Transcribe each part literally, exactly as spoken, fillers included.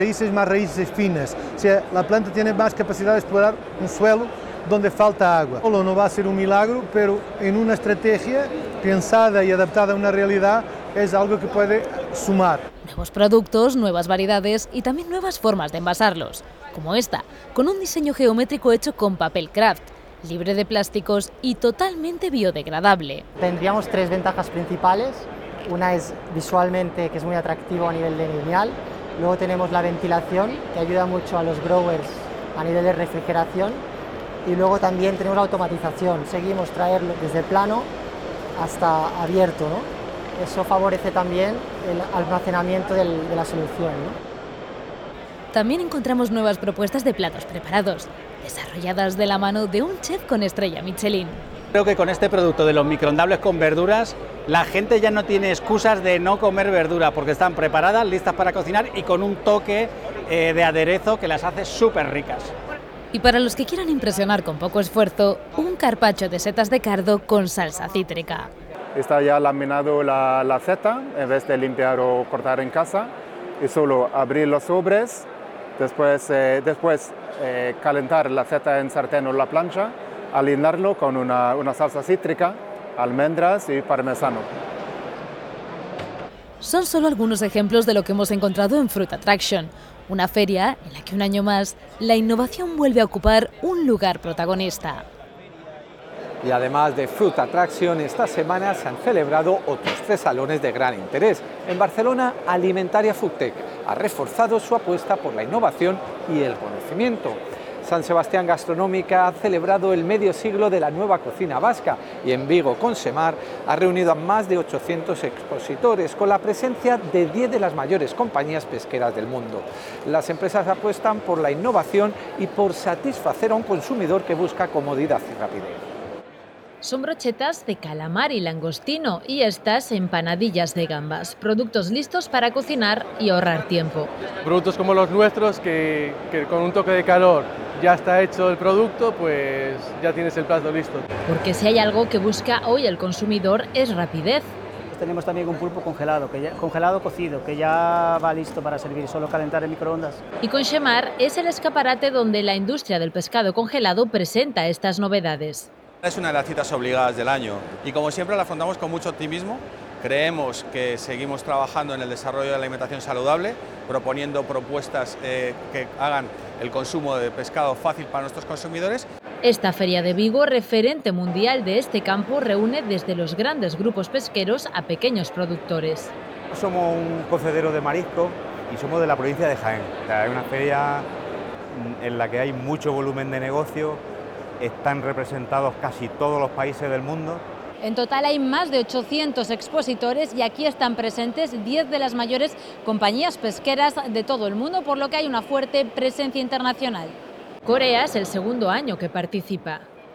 Raíces más raíces finas, o sea, la planta tiene más capacidad de explorar un suelo donde falta agua. Solo no va a ser un milagro, pero en una estrategia pensada y adaptada a una realidad es algo que puede sumar. Nuevos productos, nuevas variedades y también nuevas formas de envasarlos, como esta, con un diseño geométrico hecho con papel craft, libre de plásticos y totalmente biodegradable. Tendríamos tres ventajas principales. Una es visualmente, que es muy atractivo a nivel de lineal. Luego tenemos la ventilación, que ayuda mucho a los growers a nivel de refrigeración. Y luego también tenemos la automatización. Seguimos traerlo desde plano hasta abierto, ¿no? Eso favorece también el almacenamiento del, de la solución, ¿no? También encontramos nuevas propuestas de platos preparados, desarrolladas de la mano de un chef con estrella Michelin. Creo que con este producto de los microondables con verduras, la gente ya no tiene excusas de no comer verdura, porque están preparadas, listas para cocinar y con un toque eh, de aderezo que las hace súper ricas. Y para los que quieran impresionar con poco esfuerzo, un carpaccio de setas de cardo con salsa cítrica. Está ya laminado la, la seta, en vez de limpiar o cortar en casa, y solo abrir los sobres, después, eh, después eh, calentar la seta en sartén o la plancha, alinearlo con una, una salsa cítrica, almendras y parmesano. Son solo algunos ejemplos de lo que hemos encontrado en Fruit Attraction, una feria en la que un año más la innovación vuelve a ocupar un lugar protagonista. Y además de Fruit Attraction, esta semana se han celebrado otros tres salones de gran interés. En Barcelona, Alimentaria Foodtech ha reforzado su apuesta por la innovación y el conocimiento. San Sebastián Gastronómica ha celebrado el medio siglo de la nueva cocina vasca y en Vigo, Consemar, ha reunido a más de ochocientos expositores con la presencia de diez de las mayores compañías pesqueras del mundo. Las empresas apuestan por la innovación y por satisfacer a un consumidor que busca comodidad y rapidez. Son brochetas de calamar y langostino y estas empanadillas de gambas, productos listos para cocinar y ahorrar tiempo. Productos como los nuestros, que, que con un toque de calor ya está hecho el producto, pues ya tienes el plato listo. Porque si hay algo que busca hoy el consumidor es rapidez. Tenemos también un pulpo congelado, que ya, congelado cocido, que ya va listo para servir, solo calentar en microondas. Y Consemar es el escaparate donde la industria del pescado congelado presenta estas novedades. Es una de las citas obligadas del año y como siempre la afrontamos con mucho optimismo. Creemos que seguimos trabajando en el desarrollo de la alimentación saludable, proponiendo propuestas eh, que hagan el consumo de pescado fácil para nuestros consumidores. Esta Feria de Vigo, referente mundial de este campo, reúne desde los grandes grupos pesqueros a pequeños productores. Somos un cocedero de marisco y somos de la provincia de Jaén. O sea, es una feria en la que hay mucho volumen de negocio. Están representados casi todos los países del mundo. En total hay más de ochocientos expositores y aquí están presentes diez de las mayores compañías pesqueras de todo el mundo, por lo que hay una fuerte presencia internacional. Corea es el segundo año que participa.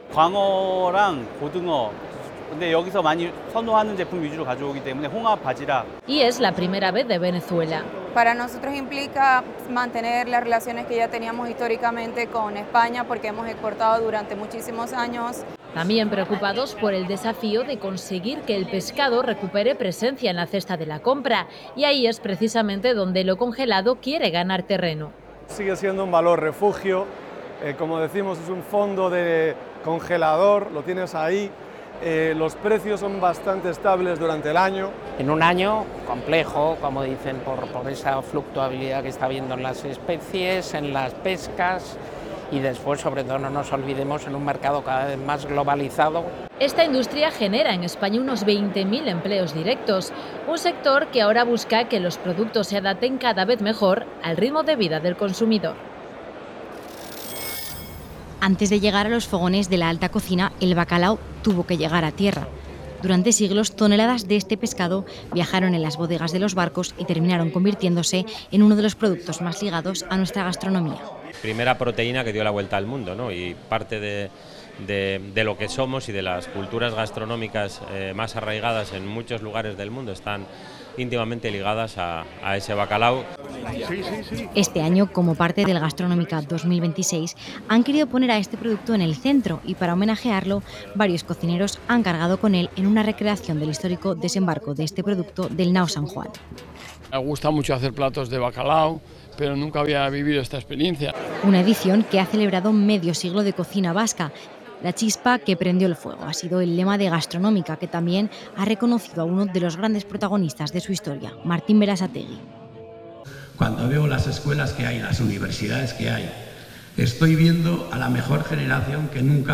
Y es la primera vez de Venezuela. Para nosotros implica mantener las relaciones que ya teníamos históricamente con España, porque hemos exportado durante muchísimos años. También preocupados por el desafío de conseguir que el pescado recupere presencia en la cesta de la compra, y ahí es precisamente donde lo congelado quiere ganar terreno. Sigue siendo un valor refugio, eh, como decimos, es un fondo de congelador, lo tienes ahí. Eh, los precios son bastante estables durante el año. En un año complejo, como dicen, por, por esa fluctuabilidad que está habiendo en las especies, en las pescas y después, sobre todo, no nos olvidemos, en un mercado cada vez más globalizado. Esta industria genera en España unos veinte mil empleos directos, un sector que ahora busca que los productos se adapten cada vez mejor al ritmo de vida del consumidor. Antes de llegar a los fogones de la alta cocina, el bacalao tuvo que llegar a tierra. Durante siglos, toneladas de este pescado viajaron en las bodegas de los barcos y terminaron convirtiéndose en uno de los productos más ligados a nuestra gastronomía. Primera proteína que dio la vuelta al mundo, ¿no? Y parte de, de, de lo que somos y de las culturas gastronómicas eh, más arraigadas en muchos lugares del mundo están íntimamente ligadas a, a ese bacalao. Este año, como parte del Gastronómica dos mil veintiséis, han querido poner a este producto en el centro y para homenajearlo, varios cocineros han cargado con él en una recreación del histórico desembarco de este producto del Nao San Juan. Me gusta mucho hacer platos de bacalao, pero nunca había vivido esta experiencia. Una edición que ha celebrado medio siglo de cocina vasca. La chispa que prendió el fuego ha sido el lema de Gastronómica, que también ha reconocido a uno de los grandes protagonistas de su historia, Martín Berasategui. Cuando veo las escuelas que hay, las universidades que hay, estoy viendo a la mejor generación que nunca